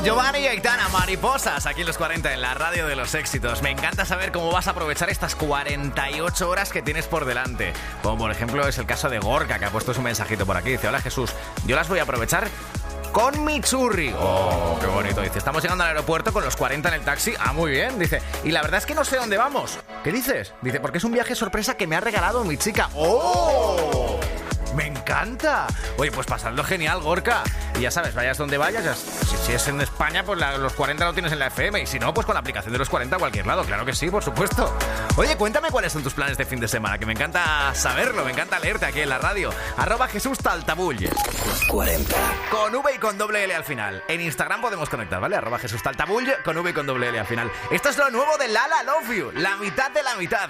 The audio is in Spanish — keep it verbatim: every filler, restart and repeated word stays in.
Giovanni y Aitana, Mariposas, aquí en los cuarenta, en la radio de los éxitos. Me encanta saber cómo vas a aprovechar estas cuarenta y ocho horas que tienes por delante. Como por ejemplo es el caso de Gorka, que ha puesto su mensajito por aquí. Dice, hola Jesús, yo las voy a aprovechar con mi churri. Oh, qué bonito. Dice, estamos llegando al aeropuerto con los cuarenta en el taxi. Ah, muy bien. Dice, y la verdad es que no sé dónde vamos. ¿Qué dices? Dice, porque es un viaje sorpresa que me ha regalado mi chica. ¡Oh! ¡Me encanta! Oye, pues pasando genial, Gorka. Y ya sabes, vayas donde vayas, ya, si, si es en España, pues la, los cuarenta lo tienes en la F M. Y si no, pues con la aplicación de los cuarenta a cualquier lado. Claro que sí, por supuesto. Oye, cuéntame cuáles son tus planes de fin de semana, que me encanta saberlo, me encanta leerte aquí en la radio. Arroba Jesús Taltabull. Los cuarenta. Con V y con doble L al final. En Instagram podemos conectar, ¿vale? Arroba Jesús Taltabull con V y con doble L al final. Esto es lo nuevo de Lala Love You. La mitad de la mitad.